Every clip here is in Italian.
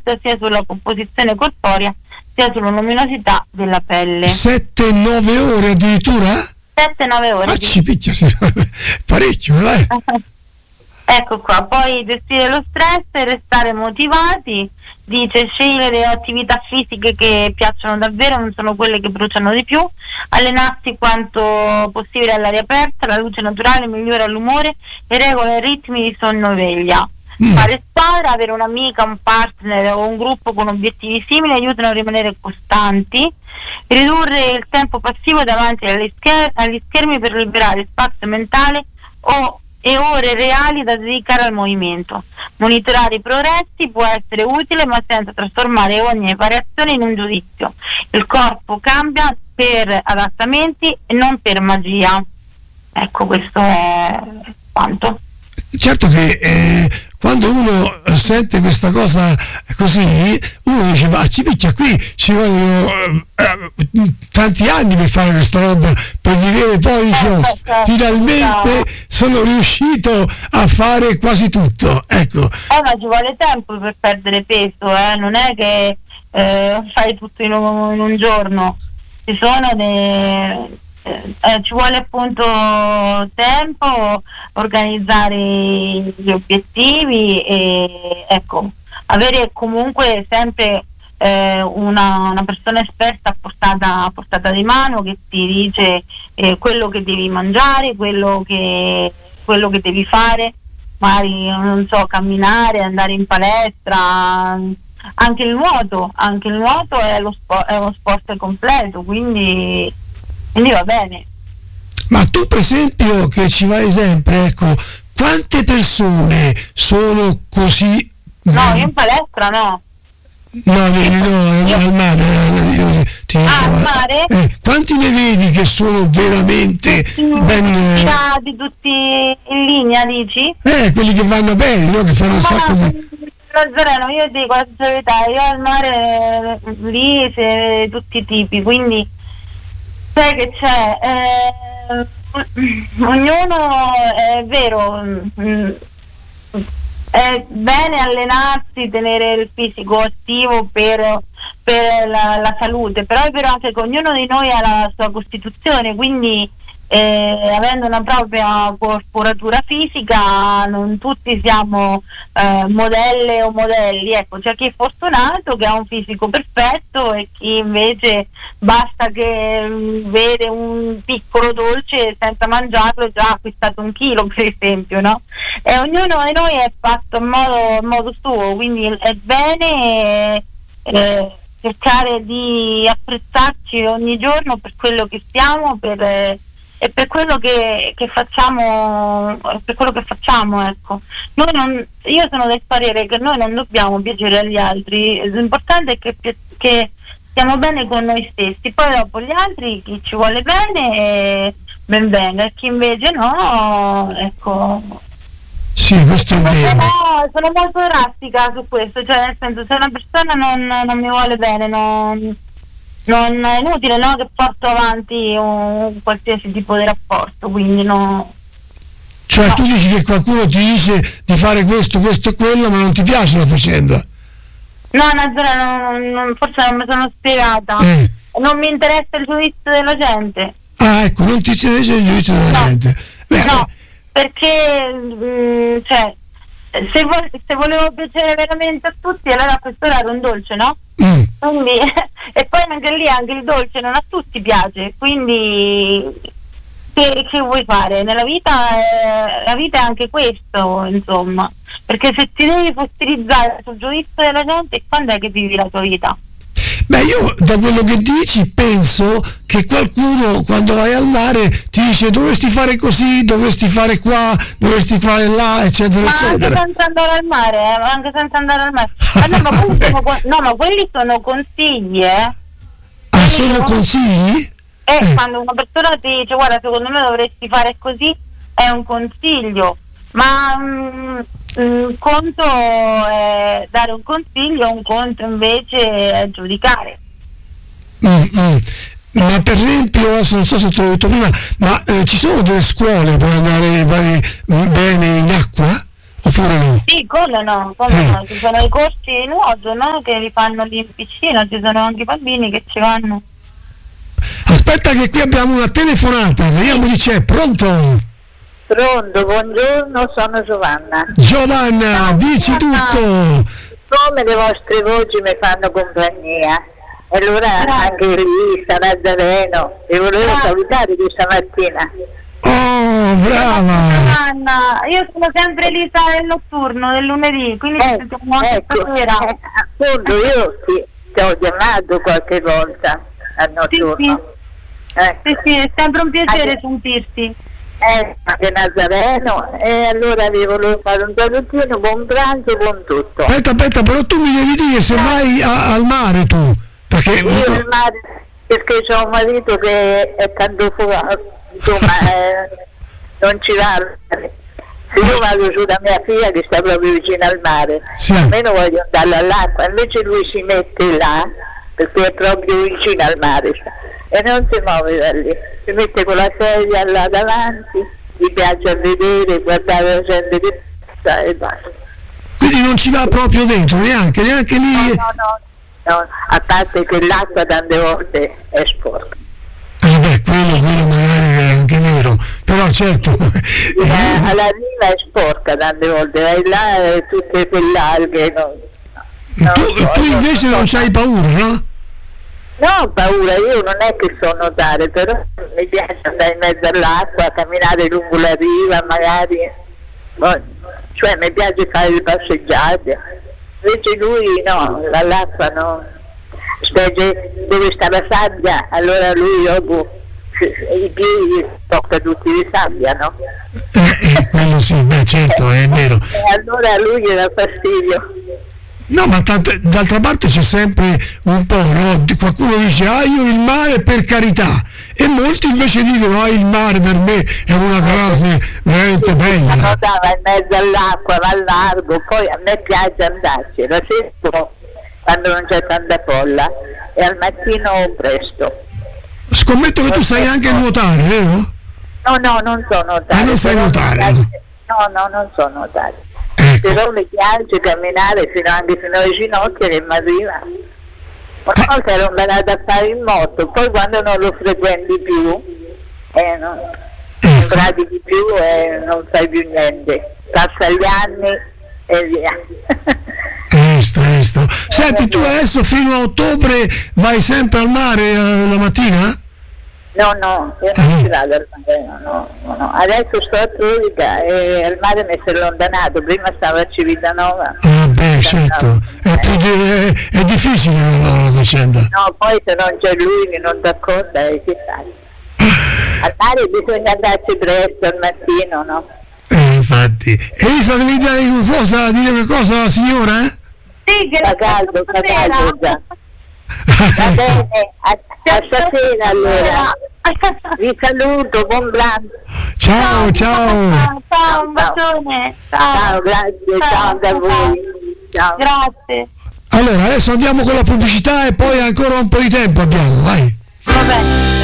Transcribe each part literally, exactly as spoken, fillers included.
effetto sia sulla composizione corporea sia sulla luminosità della pelle. sette nove ore addirittura? sette nove ore. Ah, ci picchia, sì. Parecchio, dai. Ecco qua, poi gestire lo stress e restare motivati. Dice scegliere attività fisiche che piacciono davvero, non sono quelle che bruciano di più, allenarsi quanto possibile all'aria aperta, la luce naturale migliora l'umore e regola i ritmi di sonno e veglia. Mm. Fare squadra, avere un'amica, un partner o un gruppo con obiettivi simili aiutano a rimanere costanti. Ridurre il tempo passivo davanti agli, scher- agli schermi per liberare spazio mentale o e ore reali da dedicare al movimento. Monitorare i progressi può essere utile, ma senza trasformare ogni variazione in un giudizio. Il corpo cambia per adattamenti e non per magia. Ecco, questo è quanto. Certo che eh, quando uno sente questa cosa così, uno dice ma ci picchia, qui ci vogliono eh, tanti anni per fare questa roba, per vedere poi dice, oh, finalmente sono riuscito a fare quasi tutto, ecco. Eh, ma ci vuole tempo per perdere peso, eh? Non è che eh, fai tutto in un, in un giorno, ci sono dei... Eh, ci vuole appunto tempo, organizzare gli obiettivi e ecco, avere comunque sempre eh, una, una persona esperta a portata, a portata di mano che ti dice eh, quello che devi mangiare, quello che, quello che devi fare, magari non so, camminare, andare in palestra, anche il nuoto, anche il nuoto è, lo sport, è uno sport completo, quindi Quindi va bene. Ma tu per esempio che ci vai sempre, ecco, quante persone sono così... No, io in palestra no. No, no, no, al mare. Io ti dico, ah, al mare? Eh, quanti ne vedi che sono veramente tutti, ben... Di tutti in linea, dici? Eh, quelli che vanno bene, no? Che fanno Ma un sacco no, di... Nazareno, io dico la verità, io al mare lì se tutti i tipi, quindi... Sai che c'è, eh, ognuno è vero, mh, è bene allenarsi, tenere il fisico attivo per, per la, la salute, però è vero anche che ognuno di noi ha la sua costituzione, quindi eh, avendo una propria corporatura fisica non tutti siamo eh, modelle o modelli, ecco, c'è chi è fortunato che ha un fisico perfetto e chi invece basta che mh, vede un piccolo dolce senza mangiarlo già ha acquistato un chilo, per esempio, no? E ognuno di noi è fatto in modo, in modo suo, quindi è bene eh, cercare di apprezzarci ogni giorno per quello che siamo, per eh, e per quello che, che facciamo, per quello che facciamo, ecco. Noi non, io sono del parere che noi non dobbiamo piacere agli altri, l'importante è che, che stiamo bene con noi stessi, poi dopo gli altri, chi ci vuole bene, eh, ben venga, e chi invece no, ecco. Sì, questo è vero. No, sono molto drastica su questo, cioè nel senso, se una persona non, non mi vuole bene, non... non è inutile, no, che porto avanti un qualsiasi tipo di rapporto, quindi no. Cioè no. Tu dici che qualcuno ti dice di fare questo, questo e quello, ma non ti piace la faccenda? No, Nazareno, non, non, forse non mi sono spiegata. Eh. Non mi interessa il giudizio della gente. Ah, ecco, non ti interessa il giudizio della no. gente. Beh, no, perché mh, cioè se, vo- se volevo piacere veramente a tutti, allora a quest'ora era un dolce, no? Mm. Quindi, e poi anche lì anche il dolce non a tutti piace, quindi che, che vuoi fare nella vita? Eh, la vita è anche questo, insomma, perché se ti devi fossilizzare sul giudizio della gente, quando è che vivi la tua vita? Beh, io da quello che dici penso che qualcuno quando vai al mare ti dice dovresti fare così, dovresti fare qua, dovresti fare là, eccetera, ma eccetera. anche senza andare al mare, eh, anche senza andare al mare. Ah, no, ma sono, no, ma quelli sono consigli, eh. Ah, sono consigli? Eh, eh, quando una persona ti dice guarda, secondo me dovresti fare così, è un consiglio, ma mh, un conto è dare un consiglio, un conto invece è giudicare. Mm-hmm. Ma per esempio, adesso non so se te l'ho detto prima, ma eh, ci sono delle scuole per andare vai, bene in acqua? oppure no? Sì, quello no, quello Eh. no. Ci sono i corsi di nuoto, no? Che li fanno lì in piscina, ci sono anche i bambini che ci vanno. Aspetta che qui abbiamo una telefonata, vediamo chi c'è, pronto? Pronto, buongiorno, sono Giovanna. Giovanna, dici tutto! Come le vostre voci mi fanno compagnia. E allora anche lì, sta Nazareno, vi volevo Grazie. salutare questa mattina. Oh, brava! Anna, io sono sempre Elisa del notturno, del lunedì, quindi ci Eh, sentiamo anche ecco, stasera. eh, appunto io ti, ti ho chiamato qualche volta al notturno. Eh, Sì, sì, è sempre un piacere Anche- sentirti. eh, anche Nazareno, e allora vi volevo fare un salutino, buon pranzo, buon tutto. Aspetta, aspetta, però tu mi devi dire se vai a- al mare tu, perché... Io il mare, perché c'ho un marito che è tanto fuori, insomma, eh, non ci va al mare. Se io vado giù da mia figlia che sta proprio vicino al mare, Sì. almeno voglio andare all'acqua, invece lui si mette là, perché è proprio vicino al mare, e non si muove da lì, si mette con la sedia là davanti, gli piace a vedere, guardare la gente che sta e basta. Quindi non ci va proprio dentro, neanche, neanche No, lì... no, no, no, a parte che l'acqua tante volte è sporca. Ah beh, quello, quello magari è anche vero, però certo... Eh, alla riva è sporca tante volte, vai là e tutte quelle alghe. No, no, tu, no, tu no, invece no, non c'hai paura, no? No, ho paura, io non è che so nuotare, però mi piace andare in mezzo all'acqua, camminare lungo la riva magari, boh, cioè mi piace fare le passeggiate, invece lui no, l'acqua no, specie dove sta la sabbia, allora lui dopo i piedi tocca tutti di sabbia, no? Eh, eh, quello sì, beh certo, è vero. E allora a lui gli dà fastidio. No, ma tante- d'altra parte c'è sempre un po', no? Di- Qualcuno dice, ah io il mare per carità, e molti invece dicono, ah il mare per me è una cosa veramente bella. Nuotava in mezzo all'acqua, va al largo, poi a me piace andarci, la sera quando non c'è tanta folla e al mattino presto. Scommetto che tu sai anche nuotare, vero? No, no, non so nuotare. Ah, non sai però mi nuotare? piace- No, no, non so nuotare. Ecco. Però mi piace camminare fino anche fino alle ginocchia che mi arriva. Una volta ero andata a fare il moto, poi quando non lo frequenti più, eh, non, non Ecco. pratichi più e non fai più niente. Passa gli anni e via. Visto, visto. Senti, tu adesso fino a ottobre vai sempre al mare eh, la mattina? No, no, io non ci vado al mare, no, no, no, no. Adesso sto a Trovica e al mare mi si è allontanato, prima stavo a Civitanova. Ah beh, certo. È, più di- è, è difficile allora la vicenda. No, poi se non c'è lui che non ti accorda, e che fai? Al mare bisogna andarci presto al mattino, no? Eh, infatti. Elisa, devi dire qualcosa, dire qualcosa alla signora, eh? Sì, che Fa caldo, fa caldo già. Va bene, a, a stasera allora. Vi saluto, buon pranzo. Ciao, ciao. Ciao, un bacione. Ciao. Ciao, grazie, ciao anche a voi. Ciao. Grazie. Allora, adesso andiamo con la pubblicità e poi ancora un po' di tempo abbiamo, vai. Va bene.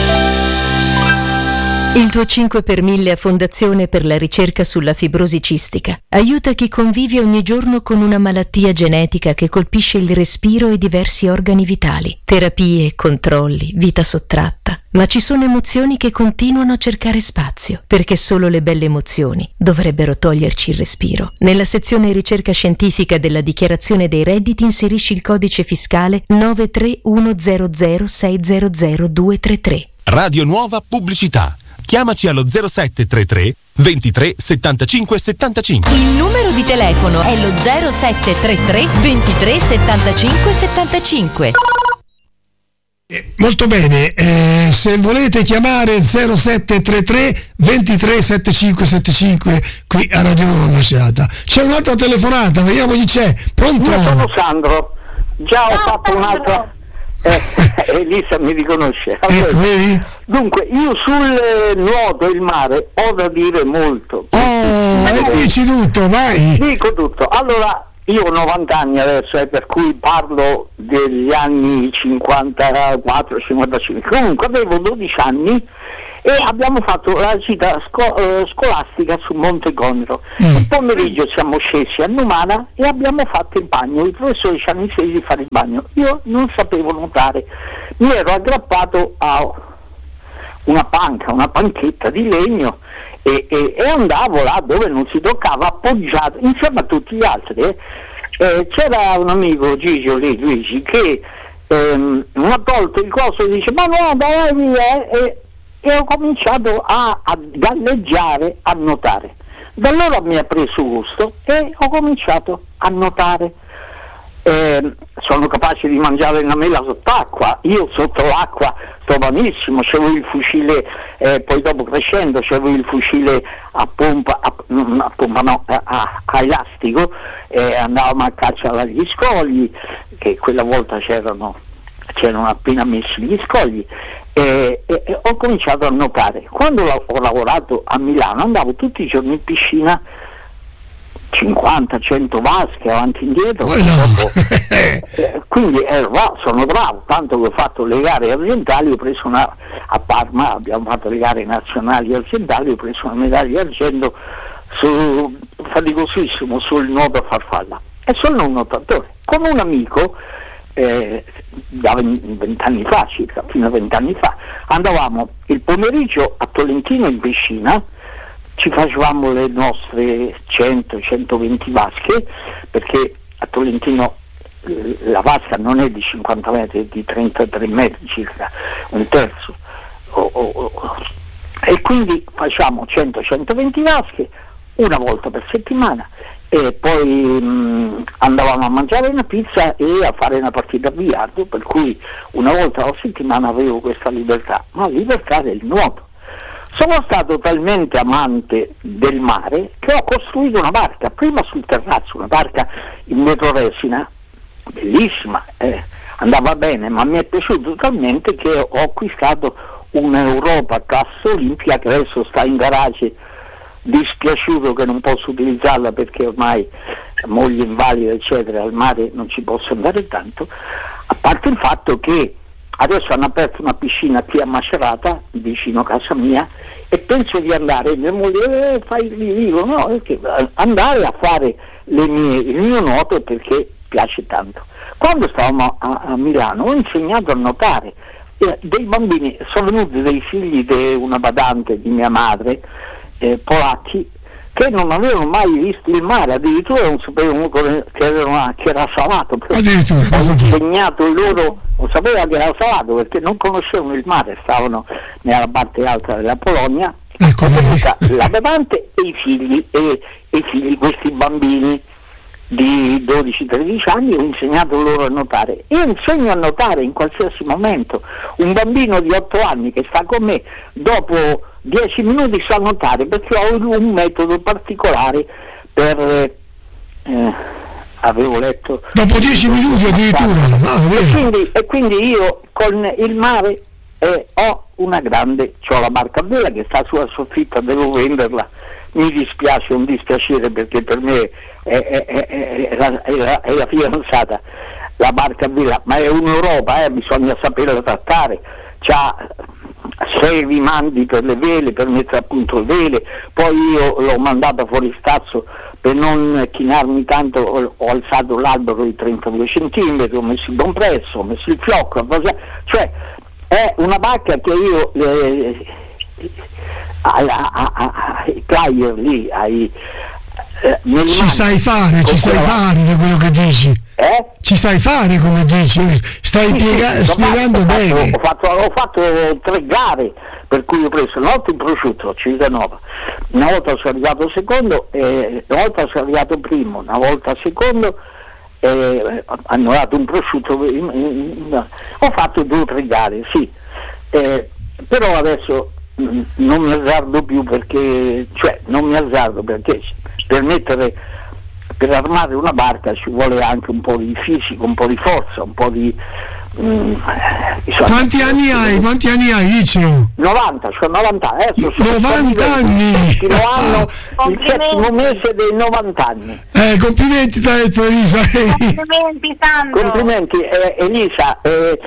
Il tuo cinque per mille a Fondazione per la ricerca sulla fibrosi cistica aiuta chi convive ogni giorno con una malattia genetica che colpisce il respiro e diversi organi vitali. Terapie, controlli, vita sottratta. Ma ci sono emozioni che continuano a cercare spazio, perché solo le belle emozioni dovrebbero toglierci il respiro. Nella sezione ricerca scientifica della dichiarazione dei redditi inserisci il codice fiscale nove tre uno zero zero sei zero zero due tre tre. Radio Nuova Pubblicità. Chiamaci allo zero sette tre tre ventitré settantacinque settantacinque. Il numero di telefono è lo zero sette tre tre ventitré settantacinque settantacinque. Eh, Molto bene, eh, se volete chiamare zero sette tre tre ventitré settantacinque settantacinque qui a Radio Nuova Macerata. C'è un'altra telefonata, vediamo chi c'è. Pronto? Io sono Sandro, già ho Ciao, fatto Sandro. un'altra. Eh, Elisa mi riconosce. Ecco, vedi? Dunque, io sul eh, nuoto e il mare ho da dire molto. Oh, e dici tutto, vai. Dico tutto. Allora, io ho novanta anni adesso, eh, per cui parlo degli anni cinquantaquattro cinquantacinque. Comunque avevo dodici anni e abbiamo fatto la gita sco- eh, scolastica su Monte Conero. Mm. Il pomeriggio siamo scesi a Numana e abbiamo fatto il bagno. I professori ci hanno insegnato di fare il bagno. Io non sapevo nuotare, mi ero aggrappato a una panca, una panchetta di legno e, e, e andavo là dove non si toccava, appoggiato insieme a tutti gli altri. Eh. Eh, c'era un amico, Gigio lì, Luigi, che ehm, mi ha tolto il coso e dice ma no, dai via, e, e ho cominciato a, a galleggiare, a nuotare. Da allora mi ha preso gusto e ho cominciato a nuotare. Eh, sono capace di mangiare una mela sott'acqua, io sotto l'acqua sto benissimo, c'avevo il fucile, eh, poi dopo crescendo c'avevo il fucile a pompa, a, a, pompa no, a, a, a elastico, eh, andavamo a caccia dagli scogli, che quella volta c'erano, c'erano appena messi gli scogli, e, e, e ho cominciato a nuotare. Quando ho lavorato a Milano andavo tutti i giorni in piscina, cinquanta cento vasche avanti e indietro, oh no. eh, quindi eh, sono bravo, tanto che ho fatto le gare argentali, ho preso una, a Parma abbiamo fatto le gare nazionali argentali, ho preso una medaglia d'argento su, faticosissimo sul nuoto a farfalla, e sono un nuotatore. Con un amico eh, da vent'anni fa, circa fino a vent'anni fa, andavamo il pomeriggio a Tolentino in piscina, ci facevamo le nostre cento centoventi vasche, perché a Tolentino la vasca non è di cinquanta metri, è di trentatré metri circa, un terzo, o, o, o. E quindi facciamo cento centoventi vasche una volta per settimana, e poi mh, andavamo a mangiare una pizza e a fare una partita a biliardo, per cui una volta alla settimana avevo questa libertà, ma la libertà del nuoto. Sono stato talmente amante del mare che ho costruito una barca, prima sul terrazzo, una barca in vetroresina, bellissima, eh, andava bene, ma mi è piaciuto talmente che ho acquistato un'Europa classe Olimpia che adesso sta in garage, dispiaciuto che non posso utilizzarla perché ormai moglie invalida eccetera, al mare non ci posso andare tanto, a parte il fatto che adesso hanno aperto una piscina qui a Macerata, vicino a casa mia, e penso di andare, mia moglie, eh, fai il vivo, no, perché andare a fare le mie, il mio nuoto perché piace tanto. Quando stavamo a, a Milano ho insegnato a nuotare, eh, dei bambini, sono venuti dei figli di una badante di mia madre, eh, polacchi, che non avevano mai visto il mare, addirittura non sapevano che era, che era salato. Addirittura ho insegnato loro, non sapeva che era salato perché non conoscevano il mare, stavano nella parte alta della Polonia, ecco, la badante e i figli, e, e i figli, questi bambini di dodici tredici anni, ho insegnato loro a nuotare. Io insegno a nuotare in qualsiasi momento. Un bambino di otto anni che sta con me, dopo dieci minuti sa nuotare, perché ho un metodo particolare per eh, avevo letto dopo dieci minuti addirittura, no, e, quindi, e quindi io con il mare eh, ho una grande, c'ho la barca a vela che sta sulla soffitta, devo venderla, mi dispiace, un dispiacere, perché per me è, è, è, è, la, è, la, è la fidanzata la barca a vela, ma è un'Europa, eh, bisogna saperla trattare, c'ha sei rimandi per le vele, per mettere a punto le vele, poi io l'ho mandata fuori stazzo per non chinarmi tanto, ho, ho alzato l'albero di trentadue centimetri, ho messo il compresso, ho messo il fiocco, cioè è una barca che io eh, ai player lì, ai eh, ci sai fare, ci sai fare di quello che dici, eh? Ci sai fare come dici, stai sì, piega- sì, spiegando ho fatto, bene. Ho fatto, ho fatto tre gare, per cui ho preso una volta in prosciutto, Civitanova, una volta sono arrivato secondo, eh, una volta sono arrivato primo, una volta secondo, eh, hanno dato un prosciutto, ho fatto due o tre gare, sì, eh, però adesso mh, non mi azzardo più, perché, cioè non mi azzardo perché per mettere, per armare una barca ci vuole anche un po' di fisico, un po' di forza, un po' di mm, quanti anni hai? Quanti anni hai? Dicelo. novanta, c'ho novanta anni, adesso sono novanta anni! Il anno, il settimo mese dei novanta anni. Eh, complimenti, ti ha detto Elisa. Complimenti Sandro. Complimenti eh, Elisa, eh,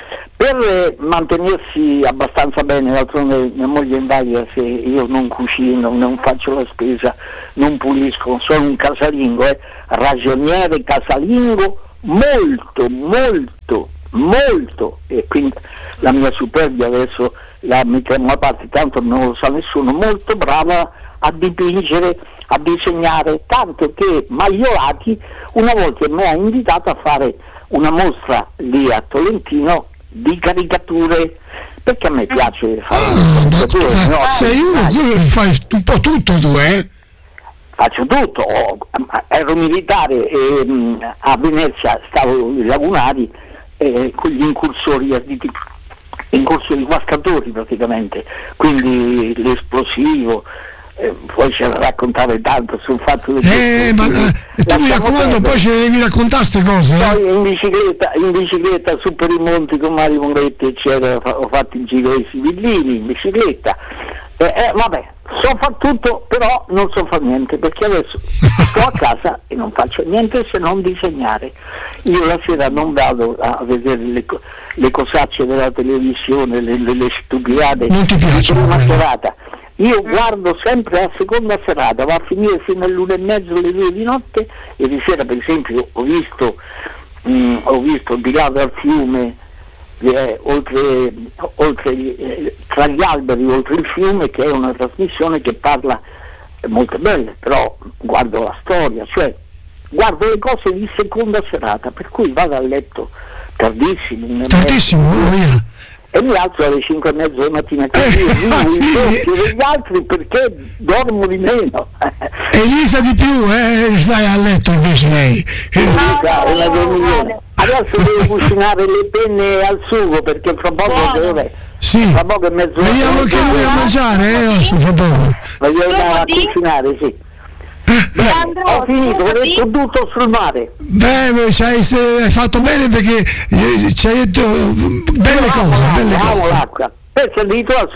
per mantenersi abbastanza bene, d'altronde mia moglie è invalida, se io non cucino, non faccio la spesa, non pulisco, sono un casalingo, eh, ragioniere casalingo molto, molto, molto, e quindi la mia superbia adesso la mettiamo a parte, tanto non lo sa nessuno, molto brava a dipingere, a disegnare, tanto che Magliolati una volta mi ha invitato a fare una mostra lì a Tolentino di caricature, perché a me piace fare Ah, ma tu caricature, fa- no? sei uno che fai un po' tutto tu, eh? Faccio tutto, ho- ero militare e mh, a Venezia stavo ai lagunari eh, con gli incursori arditi, incursori guastatori praticamente, quindi l'esplosivo, eh, poi c'è da raccontare tanto sul fatto del Eh, ma eh, tu mi raccomando, poi ce le devi raccontare queste cose, eh? poi in bicicletta, in bicicletta su per i monti con Mario Moretti eccetera, fa- ho fatto il giro dei Sivillini in bicicletta, eh, eh, vabbè, so far tutto, però non so far niente, perché adesso sto a casa e non faccio niente se non disegnare. Io la sera non vado a vedere le, co- le cosacce della televisione, le, le, le stupidate Non ti piacciono, di una quelle? serata. Io guardo sempre la seconda serata, va a finire fino all'una e mezzo, alle due di notte. Ieri sera per esempio ho visto mh, ho visto di là dal fiume, eh, oltre, oltre eh, tra gli alberi, oltre il fiume, che è una trasmissione che parla, è molto bella, però guardo la storia, cioè guardo le cose di seconda serata, per cui vado a letto tardissimo, una e mezza, Tantissimo, oh, via. e mi alzo alle cinque e mezza della mattina, così Eh, vivo ah, il sì. doppio degli altri perché dormo di meno. Elisa di più, eh? Stai a letto invece lei. Elisa è la no, dormiglione. no. Adesso devo cucinare le penne al sugo perché fra poco Buono. dove? Sì. Fra poco è mezz'ora. Vediamo anche noi a mangiare, eh? Adesso fra poco. Voglio andare a Sugo di? cucinare, sì. Bene, Sandro, ho finito, ho sugo di? detto tutto sul mare. Beh, c'hai, se- hai fatto bene perché eh, ci hai detto mm, belle Io amo cose, l'acqua, belle amo cose. l'acqua. Penso addirittura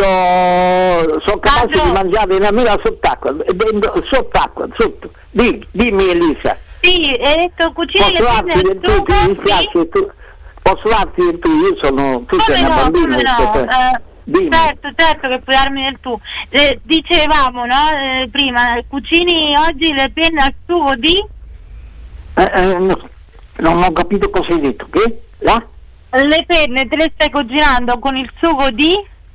so, so capace Sandro. di mangiare la mela sott'acqua, e dentro- sott'acqua, sotto. Dimmi, dimmi Elisa. Sì, hai detto cucini Posso le darti penne del al tu, sugo? ti Sì. dispiace, tu, posso darti del tu, io sono, tu sei Come una no, bambina. come no, questo è- eh, Dimmi. certo, certo che puoi darmi del tu. Eh, dicevamo, no, eh, prima, cucini oggi le penne al sugo di? Eh, eh, no, non ho capito cosa hai detto, che? Là? Le penne te le stai cucinando con il sugo di?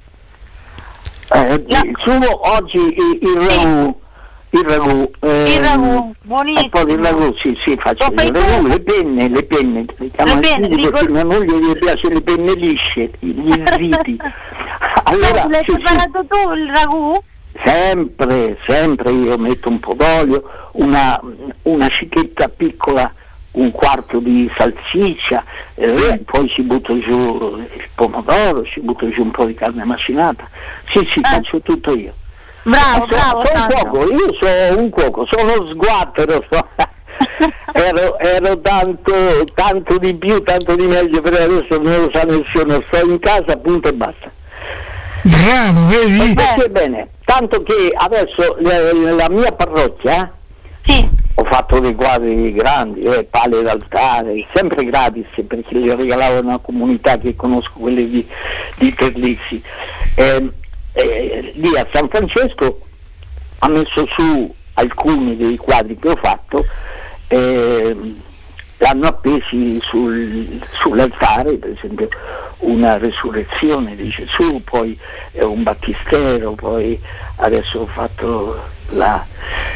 Eh, La- Il sugo oggi il, il ragù, il ragù, eh, Il ragù, un buonissimo. po' di ragù, sì, sì, faccio Lo fai il ragù, tu? le penne, le penne, le chiamano Le penne, così dico- perché mia moglie gli piace le penne lisce, gli irriti. Allora, L'hai sì, sì, preparato tu il ragù? sempre, sempre io metto un po' d'olio, una, una cichetta piccola, un quarto di salsiccia, eh, poi ci butto giù il pomodoro, ci butto giù un po' di carne macinata. Sì, sì, faccio tutto io. Bravo, Eh, bravo, sono un Sandro. cuoco, io sono un cuoco, sono sguattero, so- ero, ero tanto, tanto di più, tanto di meglio, però adesso non lo sa nessuno, sto in casa, punto e basta. Bravo, vedi? E questo è bene, tanto che adesso la, la mia parrocchia, Sì, ho fatto dei quadri grandi, eh, pale d'altare, sempre gratis perché li regalavo a una comunità che conosco, quelle di, di Terlizzi. Eh, eh, lì a San Francesco ha messo su alcuni dei quadri che ho fatto, eh, l'hanno appesi sul, sull'altare, per esempio una resurrezione di Gesù, poi eh, un battistero, poi adesso ho fatto la...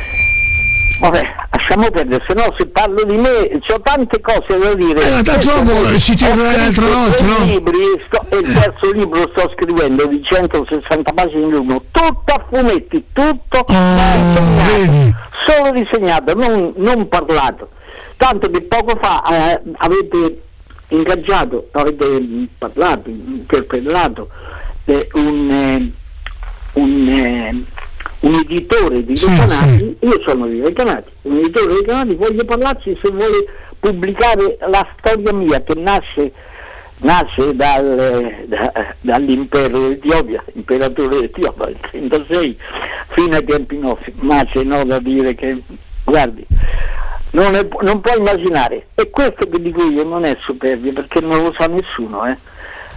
Vabbè, lasciamo perdere, se no se parlo di me ho tante cose da dire. Eh, ma tanto dopo ci tornerai Ho un'altra scritto volta, tre no? libri, sto, e il terzo libro sto scrivendo di centosessanta pagine in uno, tutto a fumetti, tutto disegnato, vedi? solo disegnato, non, non parlato. Tanto che poco fa eh, avete ingaggiato, avete parlato, interpellato eh, un, eh, un, eh, un editore di Sì, Recanati, io sono di Recanati, un editore di Recanati, voglio parlarci se vuole pubblicare la storia mia che nasce nasce dal, da, dall'impero d'Etiopia, imperatore d'Etiopia del trentasei fino ai tempi nostri, ma c'è no da dire che, guardi, non, è, non puoi immaginare, e questo che dico io non è superbia perché non lo sa nessuno, eh.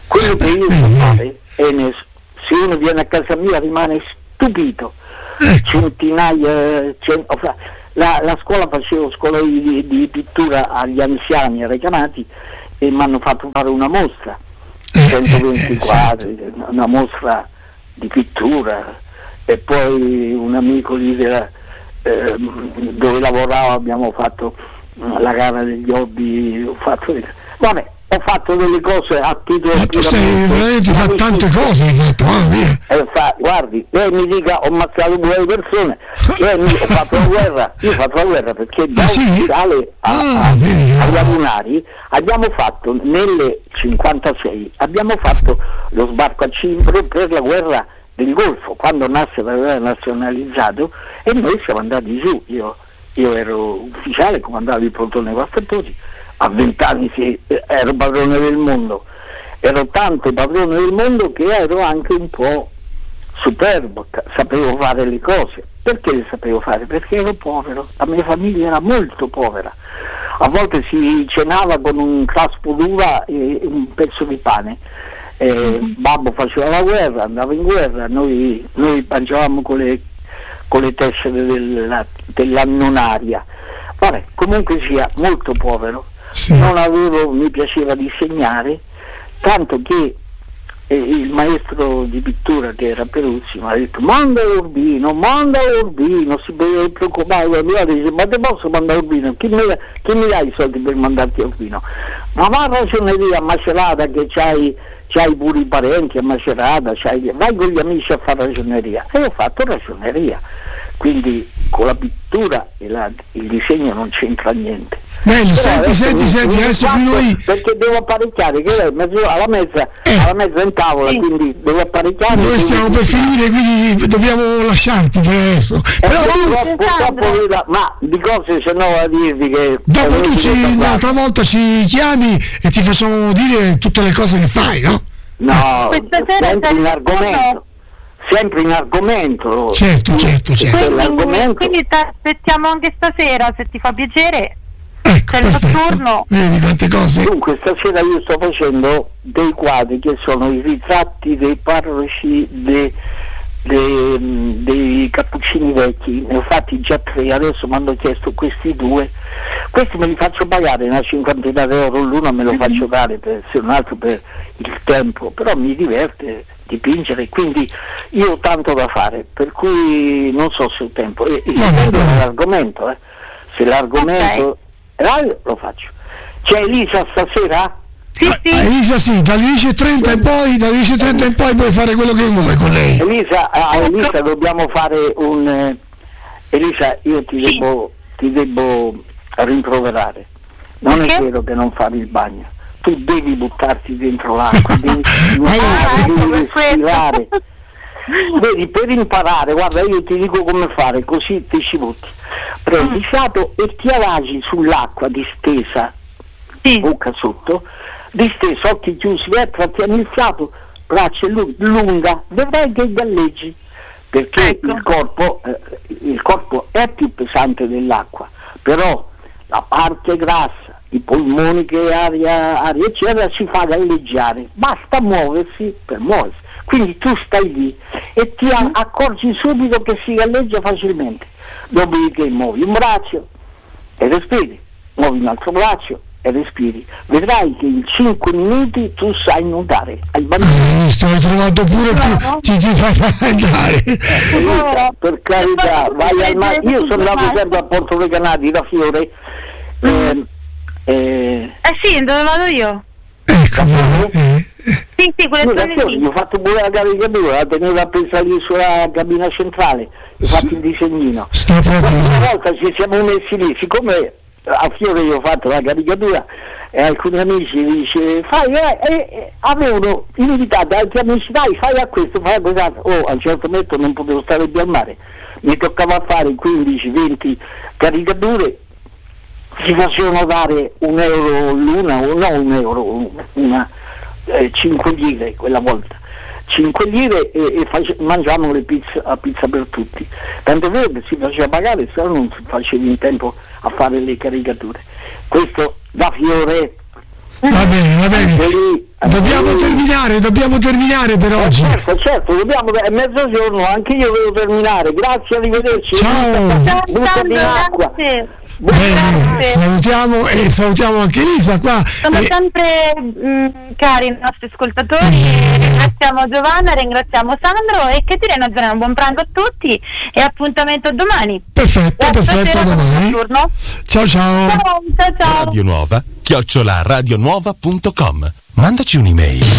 Quello che io so fare è ne- se uno viene a casa mia rimane stupito. Ecco. Centinaia, cent- la, la scuola, facevo scuola di, di pittura agli anziani, ai chiamati, e mi hanno fatto fare una mostra, centoventi eh, eh, quadri, una mostra di pittura, e poi un amico lì della, eh, dove lavoravo abbiamo fatto la gara degli hobby, ho fatto, vabbè, ho fatto delle cose a titolo. Ma tu sei veramente fatto tante cose, hai fatto, mamma mia. Eh, fa, guardi, lei mi dica ho ammazzato due persone, lei mi, ho fatto la guerra, io ho fatto la guerra perché da Ah, sì? ufficiale a, Ah, a, vedi, agli ah. Avunari abbiamo fatto nelle cinquantasei abbiamo fatto lo sbarco a Cipro per la guerra del Golfo, quando Nasser aveva nazionalizzato, e noi siamo andati giù, io, io ero ufficiale, comandavo il plotone guastatori, a vent'anni sì, ero padrone del mondo, ero tanto padrone del mondo che ero anche un po' superbo, sapevo fare le cose. Perché le sapevo fare? Perché ero povero, la mia famiglia era molto povera, a volte si cenava con un claspo d'uva e un pezzo di pane. Eh, babbo faceva la guerra, andava in guerra, noi, noi mangiavamo con le, con le tessere della, dell'annonaria. Vabbè, comunque sia molto povero. Sì. Non avevo, mi piaceva disegnare, tanto che eh, il maestro di pittura, che era Peruzzi, mi ha detto manda Urbino, manda Urbino, si preoccupava, dice, ma te posso mandare Urbino? Chi mi, chi mi dà i soldi per mandarti Urbino? Ma va a ragioneria a Macerata, che c'hai, c'hai pure i parenti a Macerata, c'hai, vai con gli amici a fare ragioneria. E ho fatto ragioneria, quindi con la pittura e la, il disegno non c'entra niente. Bello, senti, senti, senti, adesso qui noi. Perché devo apparecchiare, che lei mezzo alla mezza, Eh. alla mezza in tavola, Sì. quindi devo apparecchiare. Noi devo- stiamo per finire, quindi dobbiamo lasciarti per adesso. Eh, Però tu, purtroppo, purtroppo, vedo- ma di cose se no a dirvi che dopo eh, tu ci, non si un'altra volta ci chiami e ti facciamo dire tutte le cose che fai, no? no, Questa sera sempre sei in in argomento, sempre in argomento. Certo, certo, certo. Quindi- Quindi, l'argomento- quindi ti aspettiamo anche stasera, se ti fa piacere. Ecco, c'è il perfetto. notturno. Vedi quante cose. Dunque stasera io sto facendo dei quadri che sono i ritratti dei parroci de- de- dei cappuccini vecchi, ne ho fatti già tre, adesso mi hanno chiesto questi due, questi me li faccio pagare una cinquantina di euro l'uno, me lo faccio dare per, se non altro per il tempo, però mi diverte dipingere, quindi io ho tanto da fare, per cui non so se ho tempo, e, e Vabbè, dipende vabbè. dall'argomento, eh. Se l'argomento eh, lo faccio. C'è Elisa stasera? Sì, Ah, sì. Elisa sì, dalle dieci e trenta in poi, dalle dieci e trenta in poi puoi fare quello che vuoi con lei. Elisa, a Elisa dobbiamo fare un eh, Elisa, io ti Sì. devo ti devo rimproverare. Non Perché? è vero che non fai il bagno. Tu devi buttarti dentro l'acqua, devi Ah, nuotare, ecco, devi per questo. respirare. Vedi, per imparare, guarda, io ti dico come fare, così ti ci butti. Prendi il fiato e ti adagi sull'acqua distesa, Sì. bocca sotto, distesa, occhi chiusi, eh, trattieni il fiato, braccia lu- lunga, vedrai che galleggi, perché Ecco. il corpo eh, il corpo è più pesante dell'acqua, però la parte grassa, i polmoni che aria, aria eccetera, si fa galleggiare, basta muoversi per muoversi, quindi tu stai lì e ti a- accorgi subito che si galleggia facilmente, dopodiché muovi un braccio e respiri, muovi un altro braccio e respiri, vedrai che in cinque minuti tu sai nuotare, hai bambino. Eh, sto trovando pure Bravo. ti, ti fai andare. Elisa, per carità, E poi vai al mare. Io sono andato mare. sempre a Porto Recanati da Fiore. ehm, eh, Eh sì, dove vado io? Ecco, eh, Sì, sì, quelle io da zone Fiore lì. gli ho fatto pure la caricatura, la tenevo appesa lì sulla cabina centrale, gli ho fatto il disegnino. sta Poi proprio. una volta ci siamo messi lì, siccome a Fiore io ho fatto la caricatura e alcuni amici dice fai eh, eh, eh, avevano invitato altri amici, dai fai a questo, fai a quest'altro. Oh, a un certo momento non potevo stare più al mare, mi toccava fare quindici venti caricature, si facevano dare un euro l'una, o no un euro, una eh, cinque lire quella volta, cinque lire e, e face, mangiavamo le pizze, a pizza per tutti, tanto è vero che si faceva pagare, se no non si faceva in tempo a fare le caricature. Questo da Fiore. Va bene, va Anche bene. lì, Dobbiamo terminare, dobbiamo terminare per oggi. Eh, certo, certo, dobbiamo, è mezzogiorno, anche io devo terminare. Grazie, arrivederci. Ciao. Ciao Buttati in acqua. grazie. Bene, salutiamo e salutiamo anche Lisa qua. Sono E- sempre mh, cari i nostri ascoltatori, e ringraziamo Giovanna, ringraziamo Sandro e che dire, una giornata, un buon pranzo a tutti e appuntamento domani. Perfetto, E a perfetto, stasera con domani. Notturno. Ciao ciao. Ciao, ciao, ciao. Radio Nuova, chiocciola radionuova punto com. Mandaci un'email.